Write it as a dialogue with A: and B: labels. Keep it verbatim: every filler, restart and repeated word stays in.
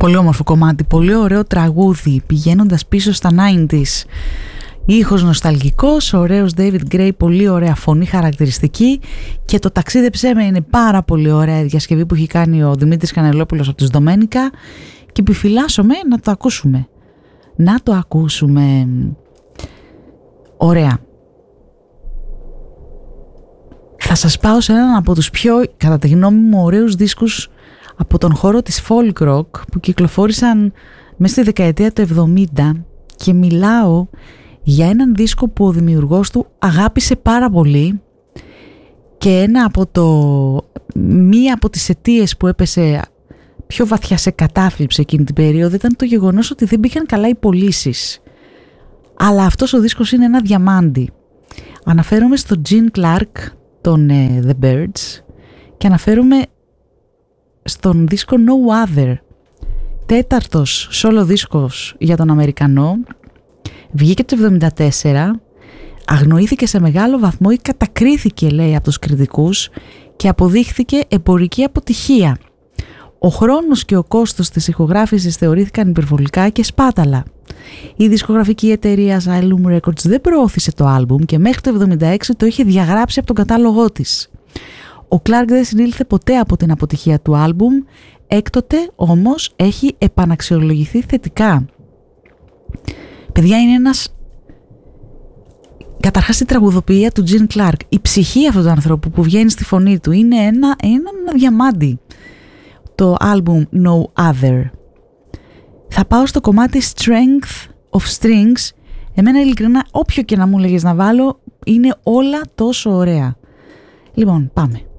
A: Πολύ όμορφο κομμάτι, πολύ ωραίο τραγούδι, πηγαίνοντας πίσω στα ενενήντα. Ήχος νοσταλγικός, ωραίος David Gray, πολύ ωραία φωνή χαρακτηριστική και το «Ταξίδεψέ με» είναι πάρα πολύ ωραία διασκευή που έχει κάνει ο Δημήτρης Κανελόπουλος από τους Δομένικα και επιφυλάσσομαι να το ακούσουμε. Να το ακούσουμε. Ωραία. Θα σας πάω σε έναν από τους πιο, κατά τη γνώμη μου, ωραίους δίσκους από τον χώρο της folk rock που κυκλοφόρησαν μέσα στη δεκαετία του εβδομήντα και μιλάω για έναν δίσκο που ο δημιουργός του αγάπησε πάρα πολύ και ένα από το, μία από τις αιτίες που έπεσε πιο βαθιά σε κατάθλιψη εκείνη την περίοδο ήταν το γεγονός ότι δεν πήγαν καλά οι πωλήσεις. Αλλά αυτός ο δίσκος είναι ένα διαμάντι. Αναφέρομαι στο Gene Clark, τον uh, The Birds, και αναφέρομαι στον δίσκο No Other, τέταρτος solo δίσκος για τον Αμερικανό. Βγήκε το εβδομήντα τέσσερα, αγνοήθηκε σε μεγάλο βαθμό ή κατακρίθηκε, λέει, από τους κριτικούς και αποδείχθηκε εμπορική αποτυχία. Ο χρόνος και ο κόστος της ηχογράφησης θεωρήθηκαν υπερβολικά και σπάταλα. Η δισκογραφική εταιρεία Asylum Records δεν προώθησε το άλμπουμ και μέχρι το εβδομήντα έξι το είχε διαγράψει από τον κατάλογό της. Ο Clark δεν συνήλθε ποτέ από την αποτυχία του άλμπουμ, έκτοτε όμως έχει επαναξιολογηθεί θετικά. Παιδιά, είναι ένας... Καταρχάς η τραγουδοποιία του Gene Clark, η ψυχή αυτού του ανθρώπου που βγαίνει στη φωνή του είναι ένα, ένα, ένα διαμάντι. Το άλμπουμ No Other. Θα πάω στο κομμάτι Strength of Strings. Εμένα ειλικρινά όποιο και να μου λέγες να βάλω είναι όλα τόσο ωραία. Λοιπόν, πάμε.